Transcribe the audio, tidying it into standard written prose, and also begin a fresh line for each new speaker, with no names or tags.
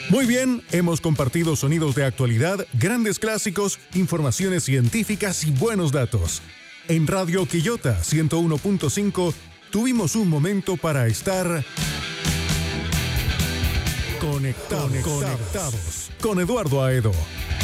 Muy bien, hemos compartido sonidos de actualidad, grandes clásicos, informaciones científicas y buenos datos. En Radio Quillota 101.5 tuvimos un momento para estar conectados con Eduardo Aedo.